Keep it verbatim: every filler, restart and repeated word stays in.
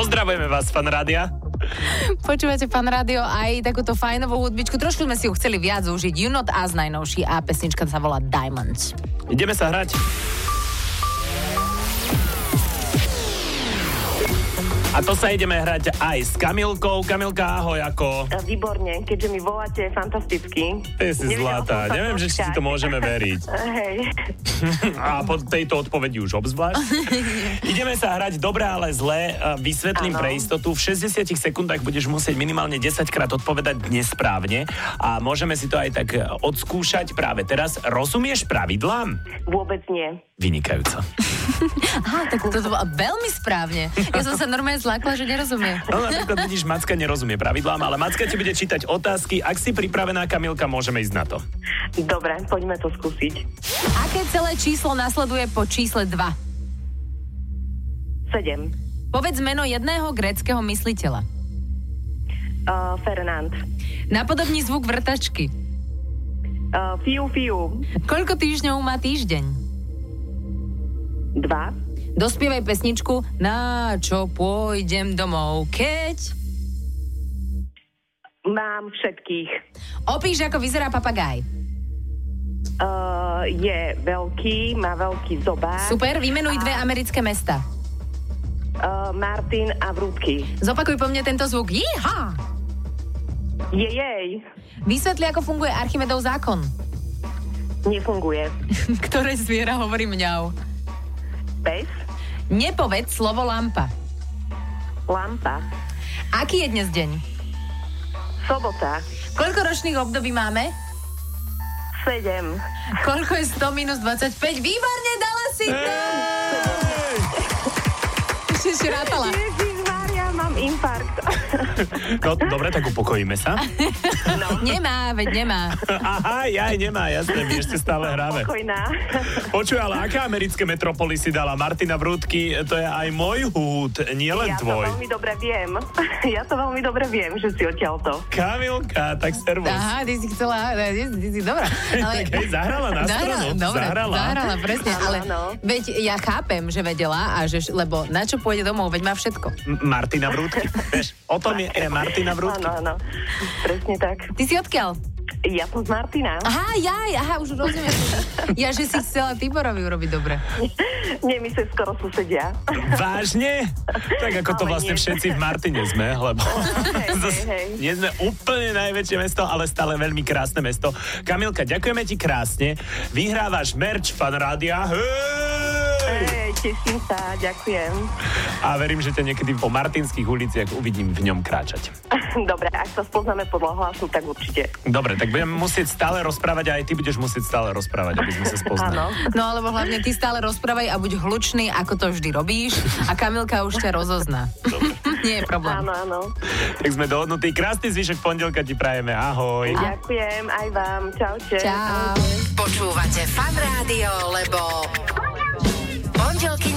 Pozdravujeme vás, Fan Rádia. Počúvate Fan Rádio aj takúto fajnovú hudbičku. Trošku sme si ju chceli viac užiť. You Not Us najnovší a pesnička sa volá Diamonds. Ideme sa hrať. A to sa ideme hrať aj s Kamilkou. Kamilka, ahoj, ako? Výborne, keďže mi voláte fantasticky. Ty si zlatá, neviem, že či si to môžeme veriť. Hej. A po tejto odpovedi už obzvlášť. Ideme sa hrať dobré, ale zlé. Vysvetlím ano. pre istotu. V šesťdesiatich sekundách budeš musieť minimálne desaťkrát odpovedať nesprávne a môžeme si to aj tak odskúšať práve teraz. Rozumieš pravidlám? Vôbec nie. Vynikajúco. Aha, tak to bolo veľmi správne. Ja som sa normálne zlákla, že nerozumie. No napríklad vidíš, Macka nerozumie pravidlám, ale Macka ti bude čítať otázky. Ak si pripravená, Kamilka, môžeme ísť na to. Dobre, poďme to skúsiť. Aké celé číslo nasleduje po čísle dva? sedem. Povedz meno jedného gréckeho mysliteľa. Uh, Fernand. Napodobní zvuk vrtačky. Uh, fiu, fiu. Koľko týždňov má týždeň? Dva. Dospievaj pesničku Na čo pôjdem domov, keď... Mám všetkých. Opíš, ako vyzerá papagaj. Uh, je veľký, má veľký zobák. Super, vymenuj dve americké mesta. Uh, Martin a Vrútky. Zopakuj po mne tento zvuk. Jíha! Je jej. Vysvetli, ako funguje Archimedov zákon. Nefunguje. Ktoré zviera hovorí mňau? Pes. Nepovedz slovo lampa. Lampa. Aký je dnes deň? Sobota. Koľko ročných období máme? Sedem. Koľko je sto minus dvadsaťpäť? Výborne, dala si to! Ešte ešte rátala. Ježišmária, mám infarkt. No, dobre, tak upokojíme sa. No. Nemá, veď nemá. Aha, jaj, nemá, jasné, my ešte stále hráme. Pokojná. Počuj, ale aké americké metropoly si dala? Martina Vrútky, to je aj môj hút, nie len ja tvoj. Ja to veľmi dobre viem. Ja to veľmi dobre viem, že si odtiaľto. Kamilka, tak servus. Aha, ty si chcela, ty, ty si dobrá. Ale... Tak hej, zahrala na stranu. Dobre, zahrala. zahrala, presne, Áno, ale áno. veď ja chápem, že vedela, a že, lebo na čo pôjde domov, veď má všetko. M- Martina Vrútky, vieš, o tom je, je Martina Vrútky. Áno, áno, presne tak. Ty si odkiaľ? Ja som z Martina. Aha, jaj, aha, už rozumiem. Ja, že si chcela Tiborovi urobiť dobre. Nie, my sa skoro susedia. Vážne? Tak ako to Ale vlastne nie. všetci v Martine sme, lebo Hej, hej, hej. nie sme úplne najväčšie mesto, ale stále veľmi krásne mesto. Kamilka, ďakujeme ti krásne. Vyhrávaš merch Fan Rádia. Hej! Hej, teším sa, ďakujem. A verím, že ťa niekedy po martinských uliciach uvidím v ňom kráčať. Dobre, ak sa spoznáme podľa hlasu, tak určite. Dobre, tak budem musieť stále rozprávať a aj ty budeš musieť stále rozprávať, aby sme sa spoznali. Áno. No alebo hlavne ty stále rozprávaj a buď hlučný, ako to vždy robíš, a Kamilka už ťa rozozná. Nie je problém. Áno, áno. Tak sme dohodnutí. Krásny zvyšok pondelka ti prajeme. Ahoj. Ďakujem aj vám. Čaute. Čau. Ahojte. Počúvate Fan Rádio, lebo pondelky